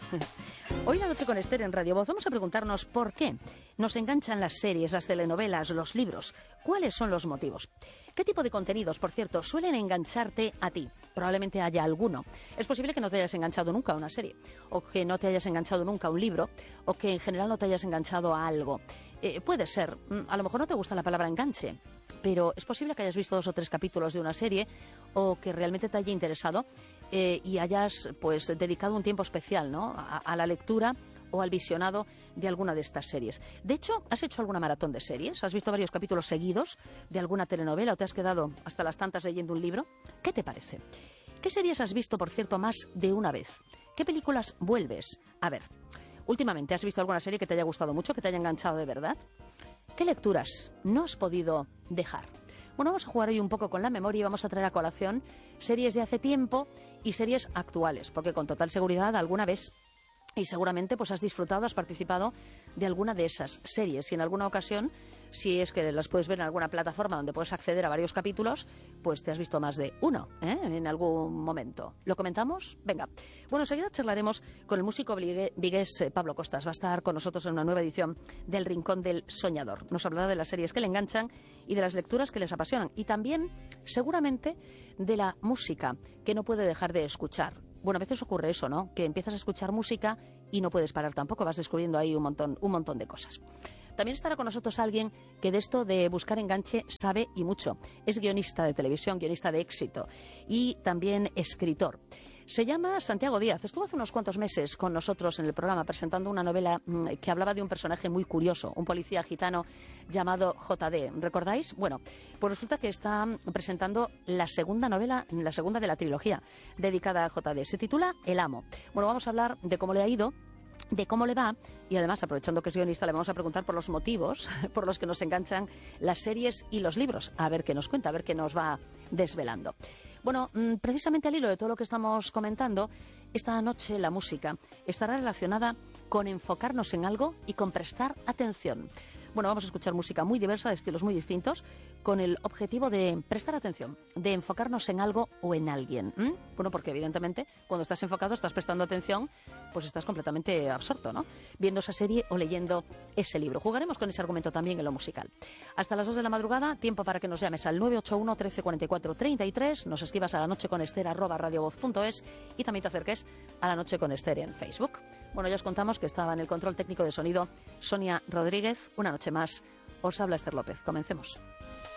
Hoy la noche con Esther en Radio Voz vamos a preguntarnos por qué nos enganchan las series, las telenovelas, los libros. ¿Cuáles son los motivos? ¿Qué tipo de contenidos, por cierto, suelen engancharte a ti? Probablemente haya alguno. Es posible que no te hayas enganchado nunca a una serie, o que no te hayas enganchado nunca a un libro, o que en general no te hayas enganchado a algo. Puede ser, a lo mejor no te gusta la palabra enganche, pero es posible que hayas visto 2 o 3 capítulos de una serie o que realmente te haya interesado y hayas pues dedicado un tiempo especial, ¿no?, a la lectura o al visionado de alguna de estas series. De hecho, ¿has hecho alguna maratón de series? ¿Has visto varios capítulos seguidos de alguna telenovela o te has quedado hasta las tantas leyendo un libro? ¿Qué te parece? ¿Qué series has visto, por cierto, más de una vez? ¿Qué películas vuelves a ver? Últimamente, ¿has visto alguna serie que te haya gustado mucho, que te haya enganchado de verdad? ¿Qué lecturas no has podido dejar? Bueno, vamos a jugar hoy un poco con la memoria y vamos a traer a colación series de hace tiempo y series actuales, porque con total seguridad alguna vez y seguramente pues has disfrutado, has participado de alguna de esas series y en alguna ocasión, si es que las puedes ver en alguna plataforma donde puedes acceder a varios capítulos, pues te has visto más de uno en algún momento. ¿Lo comentamos? Venga. Bueno, enseguida charlaremos con el músico vigués Pablo Costas. Va a estar con nosotros en una nueva edición del Rincón del Soñador. Nos hablará de las series que le enganchan y de las lecturas que les apasionan. Y también, seguramente, de la música que no puede dejar de escuchar. Bueno, a veces ocurre eso, ¿no? Que empiezas a escuchar música y no puedes parar tampoco, vas descubriendo ahí un montón de cosas. También estará con nosotros alguien que de esto de buscar enganche sabe y mucho. Es guionista de televisión, guionista de éxito y también escritor. Se llama Santiago Díaz. Estuvo hace unos cuantos meses con nosotros en el programa presentando una novela que hablaba de un personaje muy curioso, un policía gitano llamado JD. ¿Recordáis? Bueno, pues resulta que está presentando la segunda novela, la segunda de la trilogía dedicada a JD. Se titula El Amo. Bueno, vamos a hablar de cómo le ha ido, de cómo le va y además, aprovechando que es guionista, le vamos a preguntar por los motivos por los que nos enganchan las series y los libros. A ver qué nos cuenta, a ver qué nos va desvelando. Bueno, precisamente al hilo de todo lo que estamos comentando, esta noche la música estará relacionada con enfocarnos en algo y con prestar atención. Bueno, vamos a escuchar música muy diversa, de estilos muy distintos, con el objetivo de prestar atención, de enfocarnos en algo o en alguien. Bueno, porque evidentemente cuando estás enfocado, estás prestando atención, pues estás completamente absorto, ¿no? Viendo esa serie o leyendo ese libro. Jugaremos con ese argumento también en lo musical. Hasta las 2 de la madrugada, tiempo para que nos llames al 981 13 44 33, nos escribas a lanocheconester@radiovoz.es y también te acerques a La Noche con Esther en Facebook. Bueno, ya os contamos que estaba en el control técnico de sonido Sonia Rodríguez. Una noche más, os habla Esther López. Comencemos.